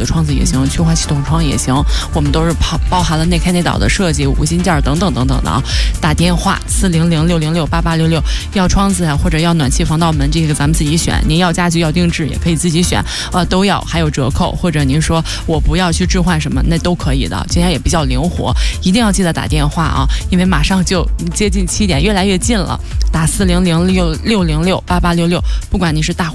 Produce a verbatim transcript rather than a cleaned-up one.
的窗子也行，去换系统窗也行，我们都是包包含了内开内倒的设计、五金件等等等等的啊。打电话四零零六零六八八六六，要窗子啊或者要暖气防盗门，这个咱们自己选。您要家具要定制也可以自己选，呃都要，还有折扣，或者您说我不要去置换什么，那都可以的，今天也比较灵活，一定要记得打电话啊，因为马上就接近七点，越来越近了，打四零零六六零六八八六六，不管你是大